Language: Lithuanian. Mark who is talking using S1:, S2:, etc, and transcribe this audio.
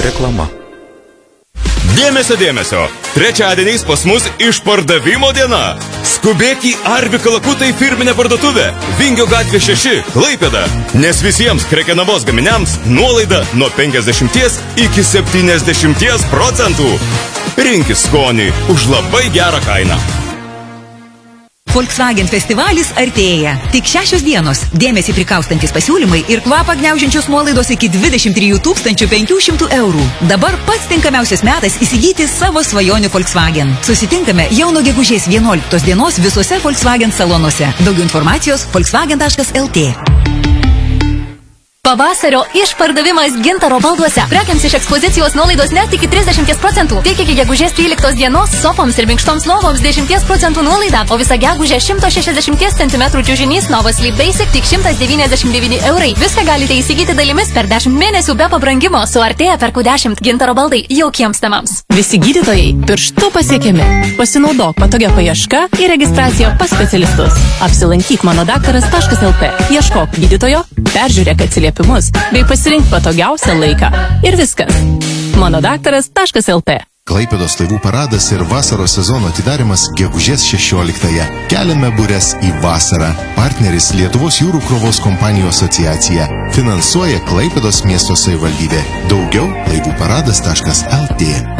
S1: Reklama.
S2: Dėmesio, dėmesio! Trečiadieniais pas mus išpardavimo diena. Skubėk į Arvi Kalakutai firminę parduotuvę. Vingio gatvė 6, Klaipėda. Nes visiems Krekenavos gaminiams nuolaida nuo 50 iki 70%. Rinkis skonį už labai gerą kainą.
S3: Volkswagen festivalis artėja. Tik 6 dienos. Dėmesį prikaustantis pasiūlymai ir kvapą gniaužiančios nuolaidos iki 23 500 eurų. Dabar pats tinkamiausias metas įsigyti savo svajonių Volkswagen. Susitinkame jau nuo gegužės 11 dienos visuose Volkswagen salonuose. Daugiau informacijos volkswagen.lt.
S4: Pavasario išpardavimas Gintaro balduose. Prekiams iš ekspozicijos nuolaidos net iki 30%. Tik iki gegužės 13 dienos sofoms ir minkštoms lovoms 10% nuolaida, o visą gegužę 160 cm čiužinys Nova Sleep Basic tik 199 eurai. Viską galite įsigyti dalimis per 10 mėnesių be pabrangimo. Suartėja per Q10 Gintaro baldai jaukiems temams.
S5: Visi gydytojai pirštų pasiekiami. Pasinaudok patogia paieška ir registracija pas specialistus. Apsilankyk manodaktaras.lt. Ieškok gydytojo, peržiūrėk atsiliepimus bei pasirink patogiausią laiką. Ir viskas. manodaktaras.lt.
S6: Klaipėdos laivų paradas ir vasaros sezono atidarimas gegužės 16-ąją. Keliame bures į vasarą. Partneris Lietuvos jūrų krovos kompanijų asociacija. Finansuoja Klaipėdos miesto savivaldybė. Daugiau laivųparadas.lt.